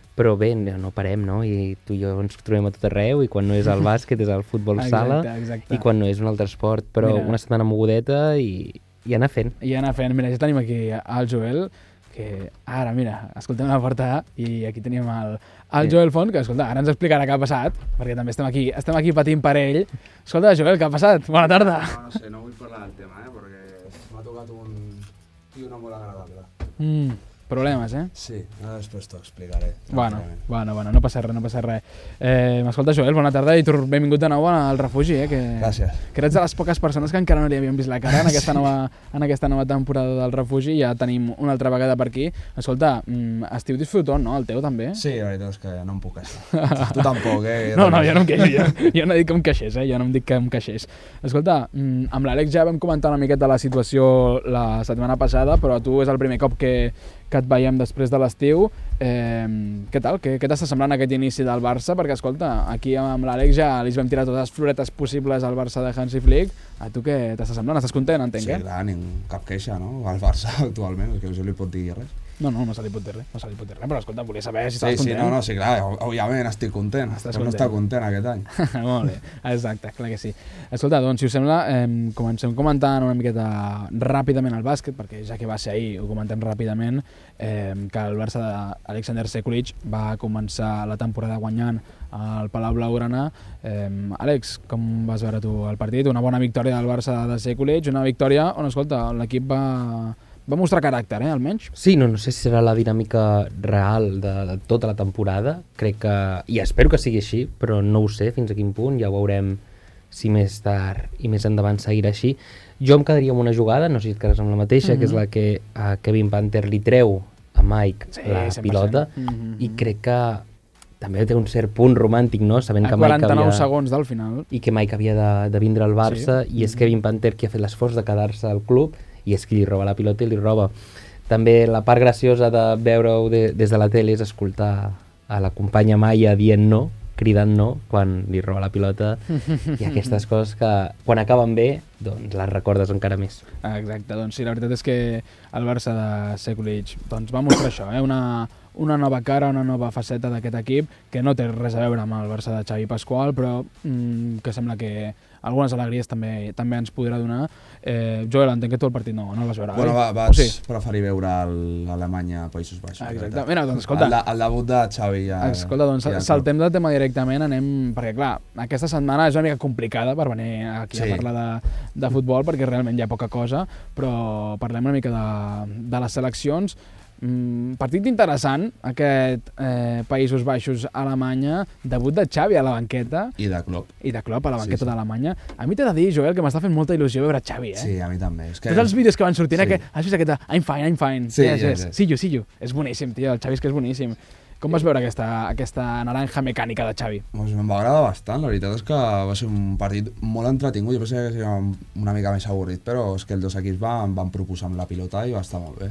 però bé, no parem, no? I tu i jo ens trobem a tot arreu, i quan no és el bàsquet és el futbol sala, exacte. i quan no és un altre esport, però una setmana mogudeta i anar fent. I anar fent. Mira, ja tenim aquí el Joel, que ara, mira, escoltem la porta i aquí tenim el Joel Font, que, escolta, ara ens explicarà què ha passat, perquè també estem aquí patint per ell. Escolta, Joel, què ha passat? Bona tarda. No sé, no vull parlar del tema, perquè m'ha tocat un tio no molt agradable. Problemes, eh? Sí, després t'ho explicaré. Bueno, no passa res. M'escolta, Joel, bona tarda i benvingut de nou al refugi, Gràcies. Que eres de les poques persones que encara no li havíem vist la cara en aquesta nova temporada del refugi. Ja tenim una altra vegada per aquí. Escolta, estiu disfrutant, no? El teu també? Sí, la veritat és que no em puc queixar. Tu tampoc, No, jo no em queixo. Jo no dic que em queixés, Jo no em dic que em queixés. Escolta, amb l'Àlex ja vam comentar una miqueta la situació la setmana passada, però tu és el primer cop que et veiem després de l'estiu. Què tal? Què t'està semblant aquest inici del Barça? Perquè, escolta, aquí amb l'Àlex ja li vam tirar totes les floretes possibles al Barça de Hansi Flick. A tu què t'està semblant? Estàs content, entenc, Sí, clar, cap queixa, no? Al Barça actualment, que no se li pot dir res. No se li pot dir res, però escolta, volia saber si estàs content. Sí, clar, òbviament estic content, però no està content aquest any. Molt bé, exacte, clar que sí. Escolta, doncs, si us sembla, comencem comentant una miqueta ràpidament el bàsquet, perquè ja que va ser ahir, ho comentem ràpidament, que el Barça d'Alexander Sekulic va començar la temporada guanyant al Palau Blaugrana. Àlex, com vas veure tu el partit? Una bona victòria del Barça de Sekulic, una victòria on, escolta, l'equip va mostrar caràcter, almenys. Sí, no sé si serà la dinàmica real de tota la temporada. Crec que, i espero que sigui així, però no ho sé fins a quin punt, ja ho veurem si més tard i més endavant seguirà així. Jo em quedaria amb una jugada, no sé si et quedes amb la mateixa, que és la que Kevin Panther li treu a Mike la 100%. Pilota, i crec que també té un cert punt romàntic, no? Sabent que 49 segons del final. I que Mike havia de vindre al Barça, i és Kevin Panther qui ha fet l'esforç de quedar-se al club, i és qui li roba la pilota i li roba. També la part graciosa de veure-ho des de la tele és escoltar a la companya Maya dient no, cridant no, quan li roba la pilota, i aquestes coses que quan acaben bé, doncs les recordes encara més. Exacte, doncs sí, la veritat és que el Barça de Sekulic va mostrar això, una nova cara, una nova faceta d'aquest equip, que no té res a veure amb el Barça de Xavi Pasqual, però que sembla que algunes alegries també ens podrà donar. Joel, entenc que tu el partit no el vas veure. Bueno, vaig preferir veure l'Alemanya a Països Baixos. Exacte. Mira, doncs, escolta... El debut de Xavi ja... Escolta, doncs saltem del tema directament, perquè, clar, aquesta setmana és una mica complicada per venir aquí a parlar de futbol, perquè realment hi ha poca cosa, però parlem una mica de les seleccions. Partit interessant, aquest Països Baixos-Alemanya, debut de Xavi a la banqueta. I de Klopp a la banqueta d'Alemanya. A mi t'he de dir, Joel, que m'està fent molta il·lusió veure Xavi, Sí, a mi també. Tots els vídeos que van sortint, has vist aquesta I'm fine. See you. És boníssim, tio, el Xavi és que és boníssim. Com vas veure aquesta naranja mecànica de Xavi? Pues em va agradar bastant, la veritat és que va ser un partit molt entretingut. Jo pensava que seria una mica més avorrit, però és que els dos equips van proposar amb la pilota i va estar molt bé.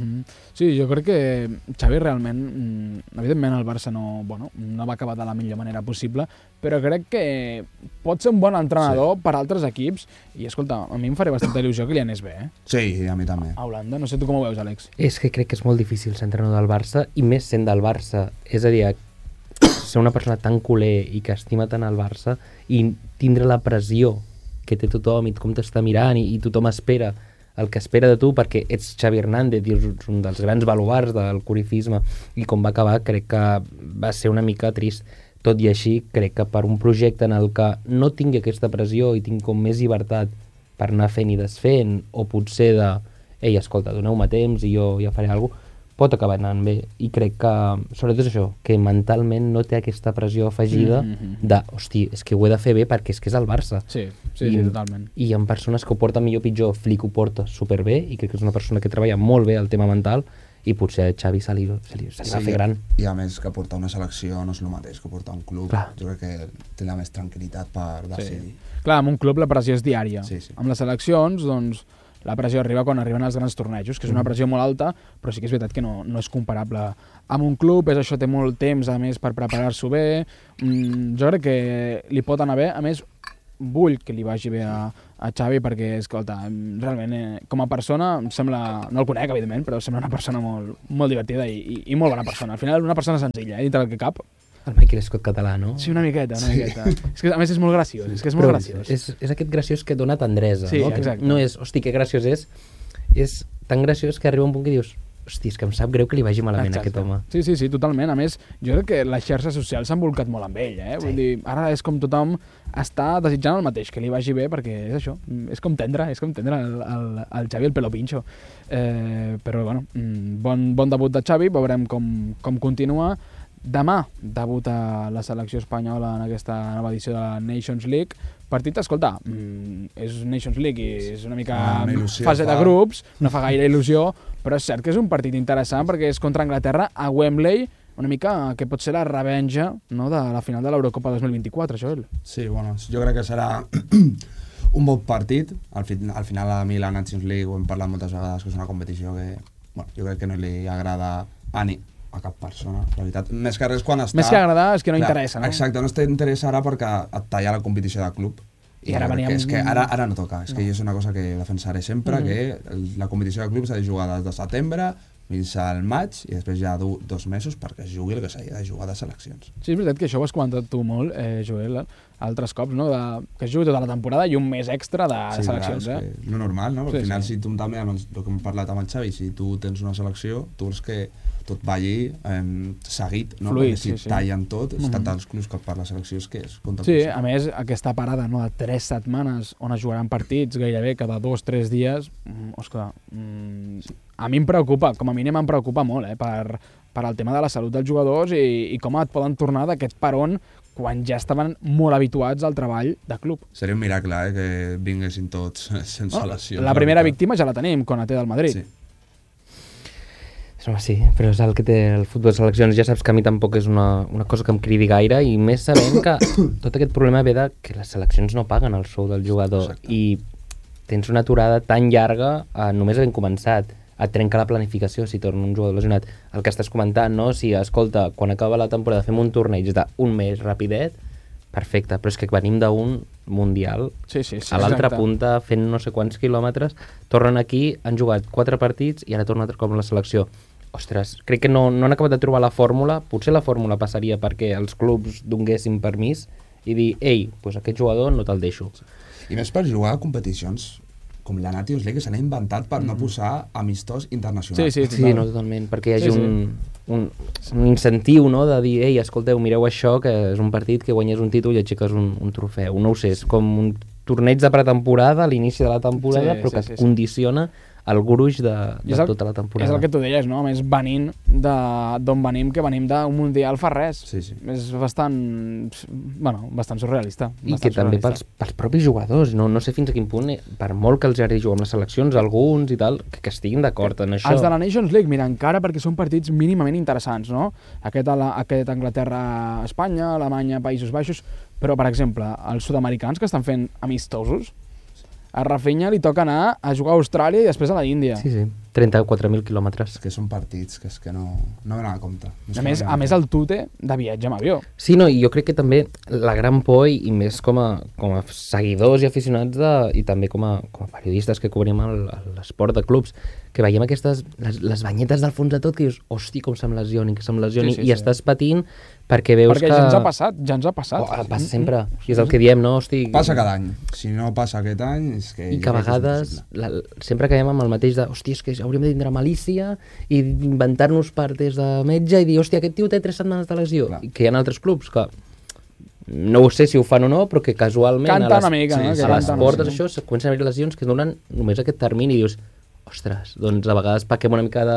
Sí, jo crec que Xavi realment, evidentment el Barça no va acabar de la millor manera possible, però crec que pot ser un bon entrenador per altres equips i, escolta, a mi em faré bastanta il·lusió que li anés bé, Sí, a mi també. A Holanda, no sé tu com ho veus, Àlex. És que crec que és molt difícil ser entrenador del Barça, i més sent del Barça. És a dir, ser una persona tan culer i que estima tant el Barça i tindre la pressió que té tothom i com t'està mirant i tothom espera el que espera de tu perquè ets Xavi Hernández i ets un dels grans baluards del corifisme, i com va acabar crec que va ser una mica trist. Tot i així, crec que per un projecte en el que no tingui aquesta pressió i tinc com més llibertat per anar fent i desfent, o potser ei, escolta, doneu-me temps i jo ja faré alguna cosa, pot acabar anant bé. I crec que, sobretot és això, que mentalment no té aquesta pressió afegida de, hosti, és que ho he de fer bé perquè és que és el Barça. Sí, totalment. I hi ha persones que ho porten millor o pitjor. Flick ho porta superbé i crec que és una persona que treballa molt bé el tema mental, i potser a Xavi se li va fer gran. I a més que portar una selecció no és el mateix que portar un club. Clar. Jo crec que té la més tranquil·litat per decidir. Clar, amb un club la pressió és diària. Sí. Amb les seleccions, doncs, la pressió arriba quan arriben els grans tornejos, que és una pressió molt alta, però sí que és veritat que no és comparable amb un club. És això, té molt temps, a més, per preparar-s'ho bé. Jo crec que li pot anar bé. A més, vull que li vagi bé a a Xavi perquè, escolta, realment, com a persona, em sembla, no el conec, evidentment, però sembla una persona molt divertida i molt bona persona. Al final, una persona senzilla, dintre del que cap. El Michael Scott català, no? Sí, una miqueta. És que, a més, és molt graciós. És aquest graciós que dona tendresa, sí, no? Exacte. Que no és, hosti, que graciós és. És tan graciós que arriba un punt que dius, hosti, és que em sap greu que li vagi malament a aquest home. Sí, totalment. A més, jo crec que les xarxes socials s'han volcat molt amb ell, eh? Vull dir, ara és com tothom està desitjant el mateix, que li vagi bé, perquè és això, és com tendre el Xavi el pelo pincho. Però, bueno, bon debut de Xavi, veurem com continua. Demà debuta la selecció espanyola en aquesta nova edició de la Nations League. Partit, escolta, és Nations League i és una mica fase de grups, no fa gaire il·lusió, però és cert que és un partit interessant perquè és contra Anglaterra a Wembley, una mica que pot ser la revenja, no, de la final de l'Eurocopa 2024, Joel. Sí, bueno, jo crec que serà un bon partit. Al final a mi la Nations League ho hem parlat moltes vegades, que és una competició que, bueno, jo crec que no li agrada a cap persona, la veritat. Més que res quan està... Més que agradar és que no interessa, no? Exacte, no t'interessa ara perquè et talla la competició de club. I ara veníem... És que ara no toca. És que jo és una cosa que defensaré sempre, que la competició de club s'ha de jugar des de setembre fins al maig i després ja 2 mesos perquè es jugui el que s'hagi de jugar de seleccions. Sí, és veritat que això ho has comentat tu molt, Joel, altres cops, no? Que es jugui tota la temporada i un mes extra de seleccions, clar, és lo normal, no? Al final, si tu també, el que hem parlat amb el Xavi, si tu tens una selecció, tu vols que tot vagi seguit, no? Fluid, perquè si tallen tot, tant els clubs com per la selecció és que és contra. Sí, a més, aquesta parada, no, de 3 setmanes on es jugaran partits gairebé cada 2-3 dies, ostres, a mi em preocupa, com a mínim em preocupa molt, per al tema de la salut dels jugadors i com et poden tornar d'aquest peron quan ja estaven molt habituats al treball de club. Seria un miracle, que vinguessin tots sense lesió. La primera víctima ja la tenim, Konaté del Madrid. Sí. Home, sí, però és el que té el futbol de seleccions. Ja saps que a mi tampoc és una cosa que em cridi gaire, i més sabent que tot aquest problema ve de que les seleccions no paguen el sou del jugador. Exacte. I tens una aturada tan llarga només havent començat. Et trenca la planificació si torna un jugador lesionat. El que estàs comentant, no? Si, escolta, quan acaba la temporada fem un torneig d'un mes rapidet, perfecte, però és que venim d'un mundial a l'altra punta fent no sé quants quilòmetres, tornen aquí, han jugat 4 partits i ara torna altre cop a la selecció. Ostres, crec que no han acabat de trobar la fórmula. Potser la fórmula passaria perquè els clubs donguessin permís i dir, ei, doncs aquest jugador no te'l deixo. I més per jugar a competicions com la Nations League, que s'han inventat per no posar amistós internacionals. Sí, no, totalment, perquè hi hagi un incentiu, no?, de dir, ei, escolteu, mireu això, que és un partit que guanyes un títol i aixeques un trofeu. No ho sé, és com un torneig de pretemporada a l'inici de la temporada, però que es condiciona el gruix de tota la temporada. És el que tu deies, no? A més, venint d'on venim, que venim d'un mundial fa res. Sí. És bastant surrealista. I que també pels propis jugadors, no sé fins a quin punt, per molt que els agradi jugar amb les seleccions, alguns i tal, que estiguin d'acord en això. Els de la Nations League, mira, encara perquè són partits mínimament interessants, no? Aquest Anglaterra-Espanya, Alemanya, Països Baixos, però, per exemple, els sud-americans que estan fent amistosos, a Rafinha li toca anar a jugar a Austràlia i després a la Índia. Sí, 34.000 quilòmetres. Que són partits que és que no venen a compte. A més el tute de viatge amb avió. Sí, no, i jo crec que també la gran por, i més com a seguidors i aficionats i també com a periodistes que cobrim l'esport de clubs, que veiem aquestes, les banyetes del fons de tot, que dius, hosti, com se'm lesioni, i estàs patint perquè veus que... Perquè ja ens ha passat. Passa sempre, és el que diem, no? Hosti... Passa cada any. Si no passa aquest any, és que... I que a vegades sempre caiem amb el mateix de, hosti, és que hauríem de tindre malícia i inventar-nos parts de metge i dir, hosti, aquest tio té 3 setmanes de lesió. I que hi ha altres clubs que no ho sé si ho fan o no, però que casualment a l'esport això es comencen a haver lesions que donen només aquest termini i dius, ostres, doncs a vegades paquem una mica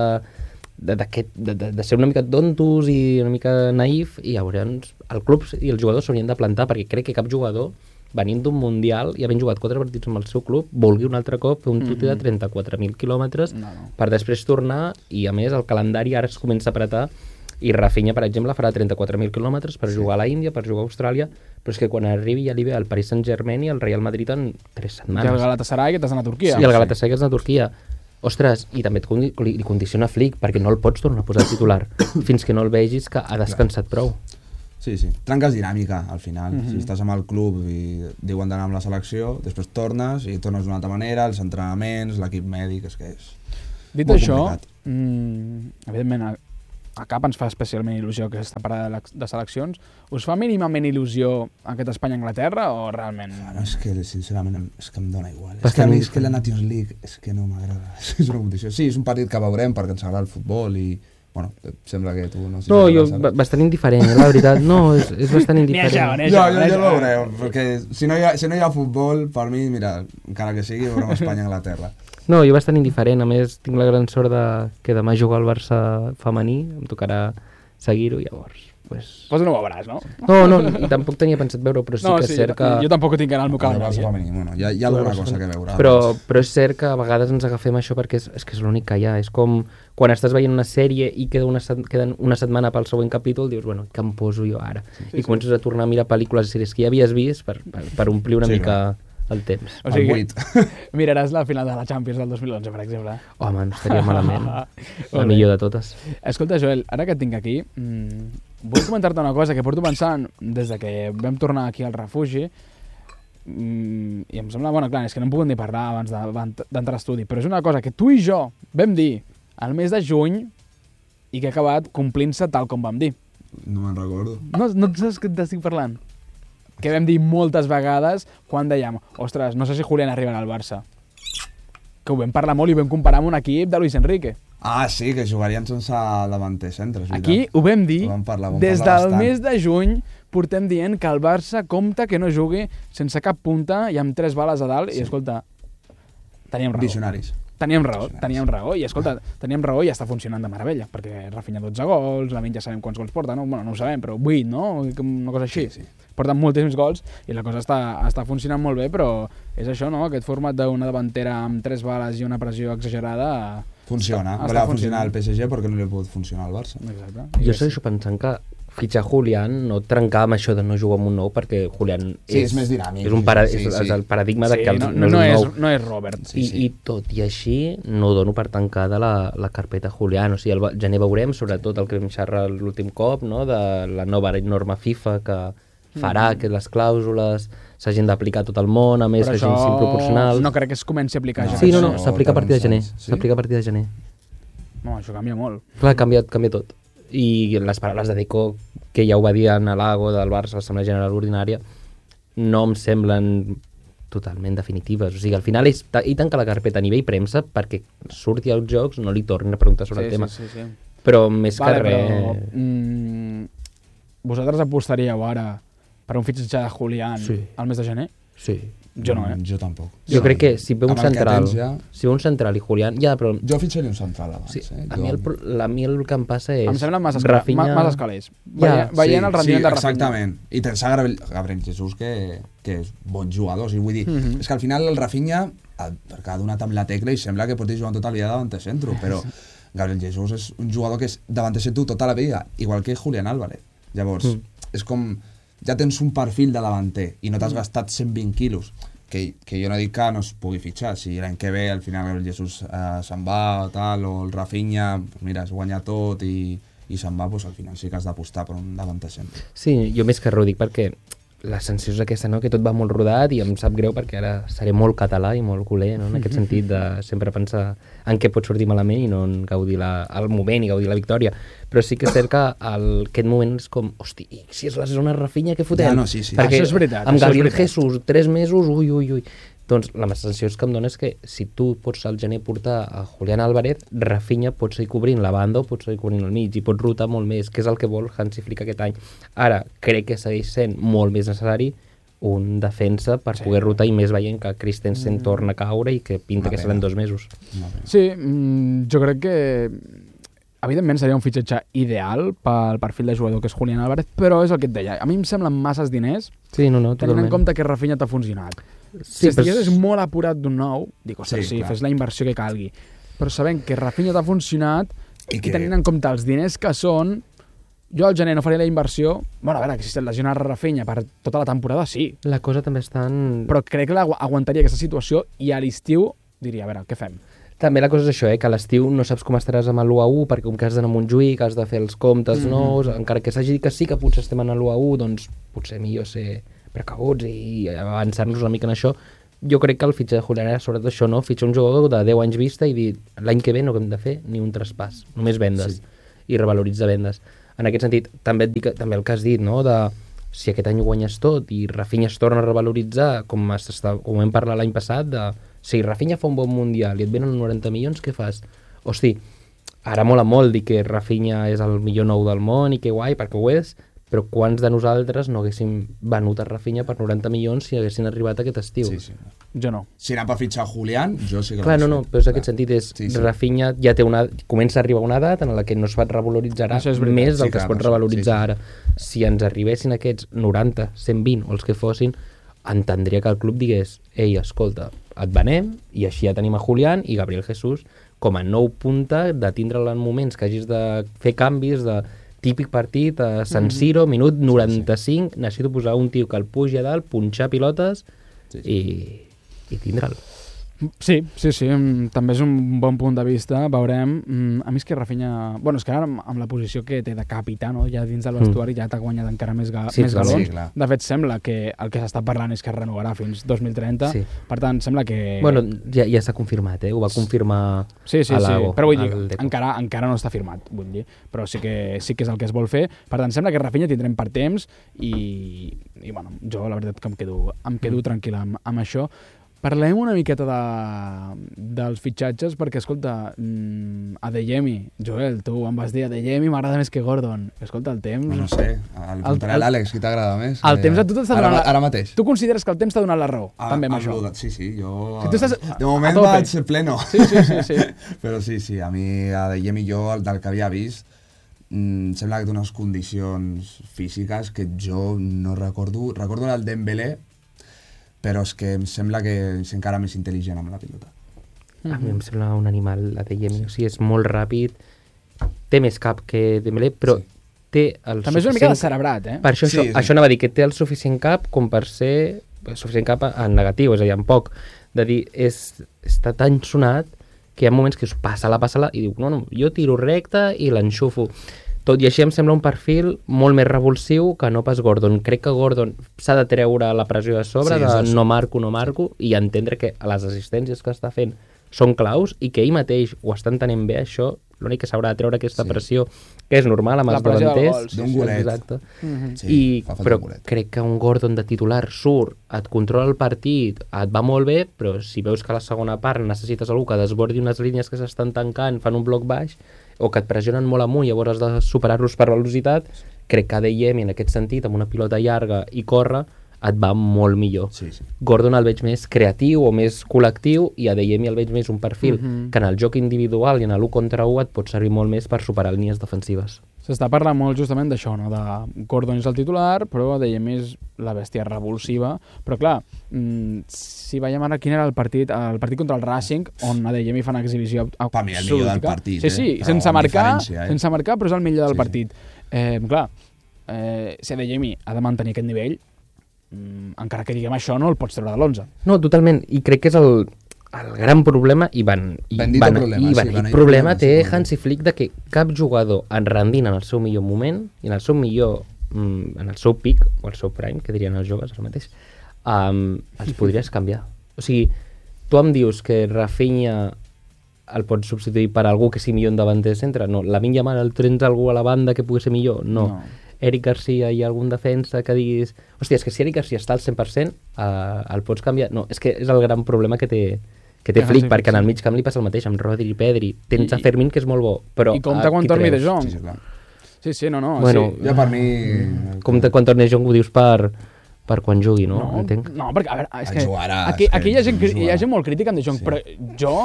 de ser una mica tontos i una mica naïf, i llavors el club i els jugadors s'haurien de plantar, perquè crec que cap jugador venint d'un mundial i havent jugat 4 partits amb el seu club vulgui un altre cop fer un tute de 34.000 quilòmetres per després tornar, i a més el calendari ara es comença a apretar, i Rafinha, per exemple, farà 34.000 quilòmetres per jugar a la Índia, per jugar a Austràlia, però és que quan arribi ja li ve el Paris Saint-Germain i el Real Madrid en 3 setmanes. I el Galatasaray, que t'has anat a Turquia. Sí, el Galatasaray, que t'has anat a Turquia. Ostres, i també li condiciona Flick, perquè no el pots tornar a posar titular fins que no el vegis que ha descansat prou. Sí. Trenques dinàmica, al final. Si estàs amb el club i diuen d'anar amb la selecció, després tornes i tornes d'una altra manera, els entrenaments, l'equip mèdic, és que és Dit molt això, complicat. evidentment, a CAP ens fa especialment il·lusió aquesta parada de seleccions. Us fa mínimament il·lusió aquest Espanya-Anglaterra o realment... No, és que, sincerament, és que em dóna igual. És que Bastant a mi és que la Nations League és que no m'agrada. És una competició. Sí, és un partit que veurem perquè ens agrada el futbol i... Bueno, sembla que tu no sé... No, si jo, saps. bastant indiferent, la veritat. No, és bastant indiferent. Jo el veuré, perquè si no hi ha futbol, per mi, mira, encara que sigui, veurem Espanya-Anglaterra. No, jo bastant indiferent. A més, tinc la gran sort que demà jugar al Barça femení, em tocarà seguir-ho, llavors... Pues no ho veuràs, no? No, i tampoc tenia pensat veure-ho, però sí que és cert que... Jo tampoc ho tinc al meu El calendari. Barça femení, bueno, hi ha alguna cosa que veure. Però és cert que a vegades ens agafem això perquè és que és l'únic que hi ha. És com quan estàs veient una sèrie i queden una setmana pel següent capítol, dius, bueno, què em poso jo ara? I comences a tornar a mirar pel·lícules i sèries que ja havies vist per omplir una mica el temps. O sigui, El 8. miraràs la final de la Champions del 2011, per exemple. Home, no estaria malament. La millor de totes. Escolta, Joel, ara que et tinc aquí, vull comentar-te una cosa que porto pensant des de que vam tornar aquí al refugi i em sembla, bueno, clar, és que no em puc ni parlar abans d'entrar a estudi, però és una cosa que tu i jo vam dir al mes de juny i que ha acabat complint-se tal com vam dir. No me'n recordo. No saps què t'estic parlant? Que vam dir moltes vegades quan dèiem, ostres, no sé si Julián arribarà al Barça. Que ho vam parlar molt i ho vam comparar amb un equip de Luis Enrique. Ah, sí, que jugarien sense davanter centre. Aquí ho vam dir, vam parlar des del bastant. mes de juny portem dient que el Barça compta que no jugui sense cap punta i amb 3 bales a dalt, i escolta, teníem raó. Visionaris. Teníem raó, i escolta, teníem raó i està funcionant de meravella, perquè Rafinha 12 gols, Lamine ja sabem quants gols porta, no? Bueno, no ho sabem, però 8, no? Una cosa així. Sí. Porten moltíssims gols i la cosa està funcionant molt bé, però és això, no? Aquest format d'una davantera amb 3 bales i una pressió exagerada... Funciona. Està Va funcionar al PSG perquè no li ha pogut funcionar al Barça. Exacte. Jo segueixo pensant que fitxar Julián no trencar amb això de no jugar amb un nou, perquè Julián és més dinàmic. és el paradigma de que no és no és Robert. I tot i així no dono per tancada la carpeta Julián. O sigui, al gener veurem, sobretot el que vam xerrar l'últim cop, no? De la nova norma FIFA que farà que les clàusules s'hagin d'aplicar a tot el món, a més que siguin proporcionals. No crec que es comenci a aplicar ja. Sí, no, s'aplica a partir de gener. S'aplica a partir de gener. No, això canvia molt. Clar, canvia tot. I les paraules de Deco, que ja ho va dir en l'Ago del Barça, l'Assemblea General Ordinària, no em semblen totalment definitives. O sigui, al final ell tanca la carpeta a nivell premsa perquè surti als jocs, no li tornin a preguntar sobre el tema. Sí. Però més que res... Però, vosaltres apostaríeu ara per un fitxatge de Julián al mes de gener? Sí. Jo no, Jo tampoc. Jo crec que si ve un central, si ve un central i Julián... Ja, però... Jo fitxaria un central abans. Sí, a mi el que em passa és... Em semblen massa escalers. Ja, veient el rendiment de Rafinha. Exactament. I tens a Gabriel Jesús, que és bon jugador. O sigui, vull dir, és que al final el Rafinha, perquè ha donat amb la tecla i sembla que pot ir jugant tota la vida davant de centre, però Gabriel Jesús és un jugador que és davant de centre tota la vida, igual que Julián Álvarez. Llavors, és com... Ja tens un perfil de davanter i no t'has gastat 120 quilos, que jo no dic que no es pugui fitxar. Si l'any que ve al final el Jesús se'n va tal, o el Rafinha, mira, es guanya tot i se'n va, al final sí que has d'apostar per un davanter sempre. Sí, jo més que res ho dic perquè la sensació és aquesta, no? Que tot va molt rodat i em sap greu perquè ara seré molt català i molt culer, no? En aquest sentit de sempre pensar en què pot sortir malament i no en gaudir el moment i gaudir la victòria. Però sí que és cert que aquest moment és com, hosti, si és la zona Rafinha, què fotem? Ja, no, sí. Perquè això és veritat, amb Gabriel Jesús, 3 mesos, ui. Doncs la sensació que em dona és que si tu pots al gener portar a Julián Álvarez, Rafinha pot seguir cobrint la banda o pot seguir cobrint el mig i pot rotar molt més, que és el que vol Hansi Flick aquest any. Ara, crec que segueix sent molt més necessari un defensa per poder rotar, i més veient que Christensen torna a caure i que pinta que seran 2 mesos. Sí, jo crec que evidentment seria un fitxatge ideal pel perfil de jugador que és Julián Álvarez, però és el que et deia, a mi em semblen masses diners tenint en compte que Rafinha t'ha funcionat. Si estigués molt apurat d'un nou, dic, ostres, sí, fes la inversió que calgui. Però sabent que Rafinha t'ha funcionat i tenint en compte els diners que són, jo al gener no faria la inversió. Bueno, a veure, que si se't lesiona Rafinha per tota la temporada, sí. La cosa també està en... Però crec que aguantaria aquesta situació i a l'estiu diria, a veure, què fem? També la cosa és això, que a l'estiu no saps com estaràs amb l'1-1, perquè com que has d'anar a Montjuïc, has de fer els comptes nous, encara que s'hagi dit que sí que potser estem en l'1-1, doncs potser millor ser precabuts i avançar-nos una mica en això. Jo crec que el fitxar de Julián era sobretot això, no? Fitxar un jugador de 10 anys vista i dir l'any que ve no hem de fer ni un traspàs, només vendes i revaloritzar vendes. En aquest sentit, també et dic, també el que has dit, no? De si aquest any guanyes tot i Rafinha es torna a revaloritzar, com hem parlat l'any passat, de si Rafinha fa un bon mundial i et venen 90 milions, què fas? Hosti, ara mola molt dir que Rafinha és el millor nou del món i que guai, perquè ho és, però quants de nosaltres no haguéssim venut a Rafinha per 90 milions si haguessin arribat aquest estiu? Sí, sí. Jo no. Si anava per fitxar Julián, jo sí que Clar, no, però és aquest sentit, Rafinha ja té comença a arribar a una edat en la que no es revaloritzarà més del que es pot revaloritzar ara. Si ens arribessin aquests 90, 120 o els que fossin, entendria que el club digués ei, escolta, et venem i així ja tenim a Julián i Gabriel Jesús com a nou punta de tindre'l en moments que hagis de fer canvis de típic partit a San Siro, minut 95, necessito posar un tio que el pugi a dalt, punxar pilotes i tindre'l. Sí, també és un bon punt de vista, veurem. A mi és que Rafinha... Bueno, és que ara amb la posició que té de capità, no? Ja dins del vestuari ja t'ha guanyat encara més galons. Sí, de fet, sembla que el que s'està parlant és que es renovarà fins 2030. Sí. Per tant, sembla que... Bueno, ja s'ha confirmat, ho va confirmar a Lago. Però vull dir, encara no està firmat, vull dir. Però sí que és el que es vol fer. Per tant, sembla que Rafinha tindrem per temps i bueno, jo la veritat que em quedo tranquil amb això. Parlem una miqueta dels fitxatges, perquè, escolta, Adeyemi, Joel, tu em vas dir Adeyemi m'agrada més que Gordon. Escolta, el temps... No sé, el preguntaré a l'Àlex, qui t'agrada més. El temps a tu t'està donant... Ara mateix. Tu consideres que el temps t'ha donat la raó, també amb això? Sí, jo... Si tu estàs de moment vaig pleno. Sí. Però sí, a mi Adeyemi jo, del que havia vist, sembla que té unes condicions físiques que jo no recordo. Recordo el Dembélé, però és que em sembla que és encara més intel·ligent amb la pilota. A mi em sembla un animal, Adeyemi. O sigui, és molt ràpid, té més cap que Dembélé, però té el també és una mica descerebrat, Per això, això anava a dir, que té el suficient cap com per ser suficient cap en negatiu, és a dir, en poc. De dir, està tan sonat que hi ha moments que us passa-la, i diu, no, jo tiro recte i l'enxufo. Tot i així em sembla un perfil molt més revulsiu que no pas Gordon. Crec que Gordon s'ha de treure la pressió de sobre, no marco, i entendre que les assistències que està fent són claus i que ell mateix ho està entenent bé, això, l'únic que s'haurà de treure aquesta pressió, que és normal amb els davanters. D'un golet. Exacte. Però crec que un Gordon de titular surt, et controla el partit, et va molt bé, però si veus que a la segona part necessites algú que desbordi unes línies que s'estan tancant, fan un bloc baix, o que et pressionen molt amunt i llavors has de superar-los per velocitat, crec que Adeyemi en aquest sentit, amb una pilota llarga i corre, et va molt millor. Gordon el veig més creatiu o més col·lectiu i Adeyemi el veig més un perfil que en el joc individual i en l'1 contra 1 et pot servir molt més per superar línies defensives. S'està parlant molt justament d'això, no? De Gordon és el titular, però Adeyemi és la bèstia revulsiva. Però clar, si veiem ara quin era el partit contra el Racing, on Adeyemi fa una exhibició absoluta. Per mi el millor del partit. Sí, sense marcar, però és el millor del partit. Clar, si Adeyemi ha de mantenir aquest nivell, encara que diguem això, no el pots treure de l'11. No, totalment, i crec que és el gran problema i problema té Hansi Flick de que cap jugador en rendint en el seu millor moment i en el seu millor en el seu pic o el seu prime, que dirien els joves ara mateix, els podries canviar. O sigui, tu em dius que Rafinha el pots substituir per algú que sigui millor en davanter de centre? No. Lamine Yamal el trens algú a la banda que pugui ser millor? No. Eric Garcia i algun defensa que diguis... Hòstia, és que si Eric Garcia està al 100%, el pots canviar? No, és que és el gran problema que té Flick, perquè en el mig camp li passa el mateix, amb Rodri i Pedri. Tens a Fermín, que és molt bo, però... I compta quan torni De Jong. Sí, no. Bueno, ja per mi... Compta quan torni De Jong, ho dius per quan jugui, no? Entenc. No, perquè, a veure, és que aquí hi ha gent molt crítica amb De Jong, però jo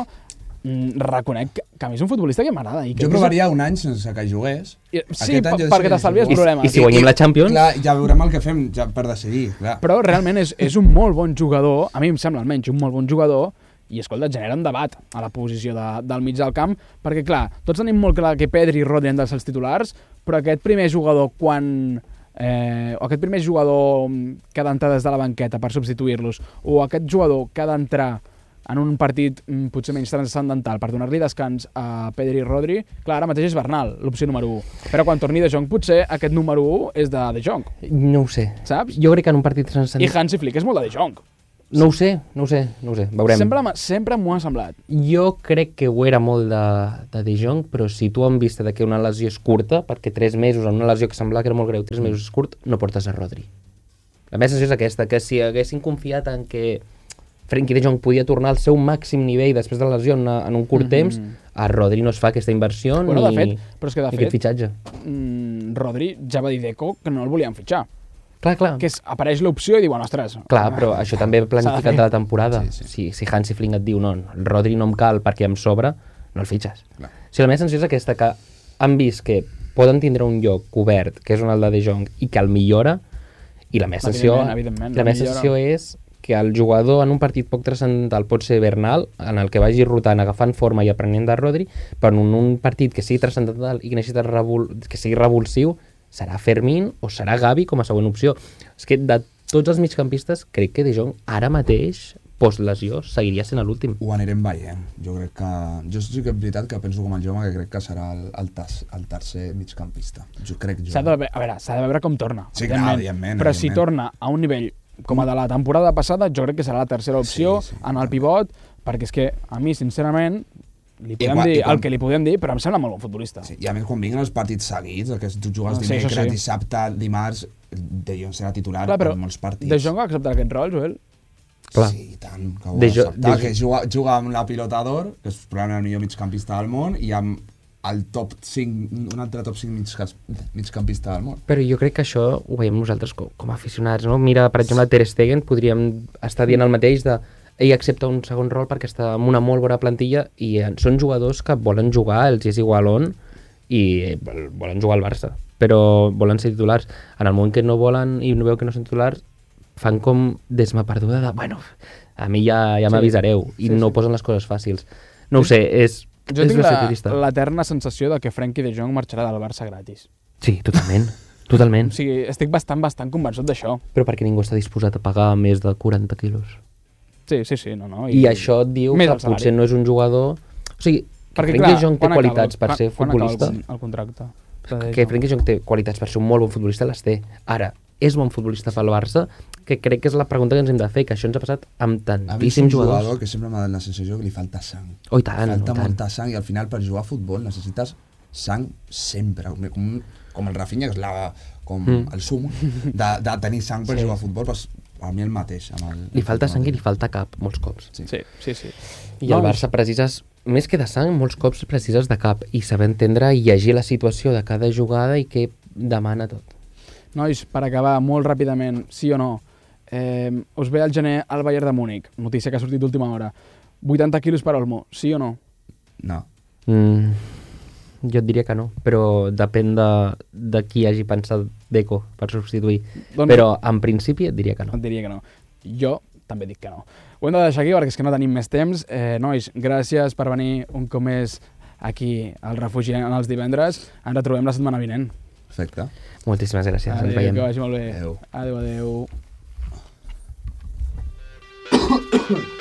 reconec que a mi és un futbolista que m'agrada. Jo provaria un any sense que jugués. Sí, perquè t'estalvies problemes. I si guanyem la Champions? Clar, ja veurem el que fem per decidir. Clar. Però realment és un molt bon jugador, a mi em sembla almenys un molt bon jugador, i escolta, genera un debat a la posició del mig del camp, perquè clar, tots tenim molt clar que Pedri i Rodri han de ser els titulars, però aquest primer jugador o aquest primer jugador que ha d'entrar des de la banqueta per substituir-los, o aquest jugador que ha d'entrar en un partit potser menys transcendental per donar-li descans a Pedri i Rodri, clar, ara mateix és Bernal, l'opció número 1. Però quan torni De Jong, potser aquest número 1 és De Jong, No ho sé. saps? Jo crec que en un partit I transcendent... Hansi Flick és molt de Jong. No ho sé. Veurem. Sempre m'ho ha semblat. Jo crec que ho era molt de Jong, però si tu en vista que una lesió és curta, perquè 3 mesos en una lesió que semblava que era molt greu, 3 mesos és curt, no portes a Rodri. La meva sensació és aquesta, que si haguessin confiat en que Frenkie de Jong podia tornar al seu màxim nivell després de la lesió en un curt temps, a Rodri no es fa aquesta inversió Bueno, de fet, però és que de ni aquest fitxatge. Rodri ja va dir Deco que no el volien fitxar. Clar. Que apareix l'opció i diuen, ostres... Clar, però això també planificat de la temporada. Sí. Si Hansi Flick et diu no, el Rodri no em cal perquè em sobra, no el fitxes. Clar. Si la meva sensació és aquesta, que han vist que poden tindre un lloc cobert, que és un el de Jong, i que el millora, i la meva sensació és que el jugador en un partit poc transcendental pot ser Bernal, en el que vagi rotant, agafant forma i aprenent de Rodri, però en un partit que sigui transcendental i que necessita que sigui revulsiu, serà Fermín o serà Gavi com a segona opció. És que de tots els migcampistes, crec que De Jong ara mateix, post-lesió, seguiria sent l'últim. Ho anirem veient. Jo crec que... Jo sí que és veritat que penso com el Jaume, que crec que serà el tercer migcampista. S'ha de veure com torna. Sí, clar, evidentment. Però si torna a un nivell com a de la temporada passada, jo crec que serà la tercera opció en el pivot, perquè és que a mi, sincerament, el que li podem dir, però em sembla molt bon futbolista. Sí, i a més, quan vinguin els partits seguits, que tu jugues dimecres, dissabte, dimarts, De Jong serà titular per molts partits. De Jong va acceptar aquest rol, Joel? Clar. Sí, tant, que ho va acceptar, que juga amb la pilota d'or, que és probablement el millor migcampista del món, i amb el top 5, un altre top 5 migcampista del món. Però jo crec que això ho veiem nosaltres com a aficionats, no? Mira, per exemple, Ter Stegen, podríem estar dient el mateix de ell accepta un segon rol perquè està en una molt bona plantilla i són jugadors que volen jugar, els és igual on, i volen jugar al Barça, però volen ser titulars. En el moment que no volen i no veu que no són titulars, fan com desma perduda de, bueno, a mi ja m'avisareu, i no posen les coses fàcils. No ho sé, jo tinc l'eterna sensació de que Frenkie de Jong marxarà del Barça gratis. Sí, totalment. O sigui, estic bastant convençut d'això. Però perquè ningú està disposat a pagar més de 40 quilos. Sí, no. I això et diu que potser no és un jugador... O sigui, que Frenkie de Jong té qualitats per ser futbolista... Quan acaba el contracte? Que Frenkie de Jong té qualitats per ser un molt bon futbolista, les té. Ara, és bon futbolista pel Barça? Que crec que és la pregunta que ens hem de fer, que això ens ha passat amb tantíssims jugadors. A mi és un jugador que sempre m'ha donat la sensació que li falta sang. Oh, i tant. Falta molta sang, i al final per jugar a futbol necessites sang sempre. Com el Rafinha, que és com el sum de tenir sang per jugar a futbol, pues, a mi el mateix. Li falta sang i li falta cap, molts cops. Sí. I el Barça precises, més que de sang, molts cops precises de cap, i saber entendre i llegir la situació de cada jugada i què demana tot. Nois, per acabar molt ràpidament, sí o no, us ve al gener al Bayern de Múnich, notícia que ha sortit d'última hora, 80 quilos per Olmo, sí o no? No. Jo et diria que no, però depèn de qui hagi pensat Deco per substituir. Però en principi et diria que no. Et diria que no. Jo també dic que no. Ho hem de deixar aquí perquè és que no tenim més temps. Nois, gràcies per venir un cop més aquí al Refugi en els divendres. Ens retrobem la setmana vinent. Perfecte. Moltíssimes gràcies. Ens veiem. Que vagi molt bé. Adéu. Adéu.